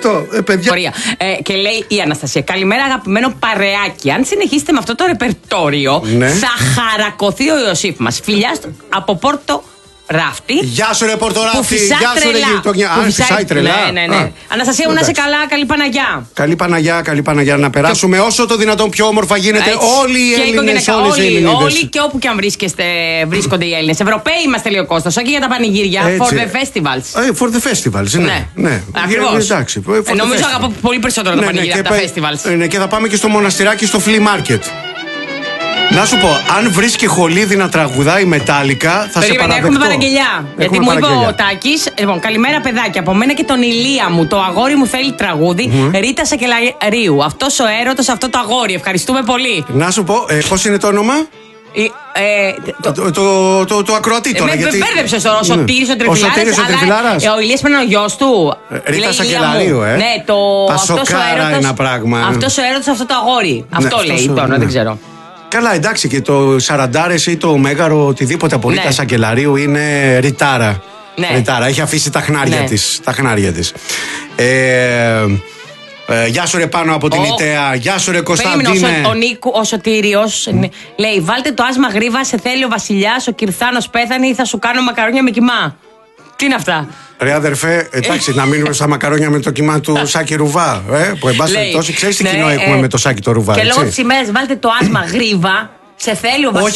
αυτό, παιδιά. Και λέει η Αναστασία, καλημέρα αγαπημένο παρεάκι. Αν συνεχίσετε με αυτό το ρεπερτόριο, θα χαρακωθεί ο Ιωσήφ μας. Φιλιά από Πόρτο Ράφτη. Γεια σου ρε Πορτοράφτη. Γεια σου ρε γειτονιά. Αν φυσάει τρελά. Ναι. Αναστασία μου, να είσαι καλά. Καλή Παναγιά. Καλή Παναγιά, καλή Παναγιά. Να περάσουμε όσο το δυνατόν πιο όμορφα γίνεται. Όλοι οι Έλληνες. Όλοι και όπου και αν βρίσκονται οι Έλληνες. Ευρωπαίοι είμαστε, λέει ο Κώστας. Όχι για τα πανηγύρια. For the festivals. For the festivals, ναι. Ακριβώς. Νομίζω αγαπώ πολύ περισσότερο τα πανηγύρια από τα festivals. Και θα πάμε και στο μοναστηράκι στο flea market. Να σου πω, αν βρεις και Χολίδη να τραγουδάει μετάλλικα, θα σε παραδεχτώ. Έχουμε παραγγελιά. Γιατί μου είπε ο Τάκης, λοιπόν, καλημέρα παιδάκια. Από μένα και τον Ηλία μου. Το αγόρι μου θέλει τραγούδι. Ρίτα Σακελαρίου. Αυτός ο έρωτας, αυτό το αγόρι. Ευχαριστούμε πολύ. Να σου πω, πώς είναι το όνομα? Το ακροατή τώρα. Με μπέρδεψε τώρα. Ο Σωτήρης ο Τριφυλάρας. Ο Ηλίας είναι ο γιος του. Ρίτα Σακελαρίου, Ναι, Πασοκάρα ένα πράγμα. Αυτός ο έρωτας, αυτό το αγόρι. Αυτό λέει τώρα, δεν ξέρω. Καλά, εντάξει, και το Σαραντάρες ή το Μέγαρο, οτιδήποτε από Ρίτα Σακελαρίου είναι ρητάρα. Ρητάρα, έχει αφήσει τα χνάρια της. Γεια σου ρε Πάνο από την Ιταία. Γεια σου ρε Κωνσταντίνε. Ο Σωτήριος λέει, βάλτε το άσμα γρήβα, σε θέλει ο βασιλιάς, ο Κυρθάνος πέθανε ή θα σου κάνω μακαρόνια με κιμά. Τι είναι αυτά? Ρε αδερφέ, εντάξει, να μείνουμε στα μακαρόνια με το κιμά του Σάκη Ρουβά. Που εν πάση περιπτώσει, ξέρεις τι κοινό έχουμε με το Σάκη το Ρουβά. Και λόγω της ημέρας, βάλτε το άσμα γρήβα, σε θέλει ο βασιλιάς.